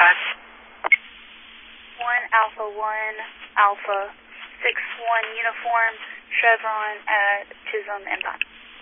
Alpha 1 Alpha 61 uniform, Chevron at Chisholm Empire.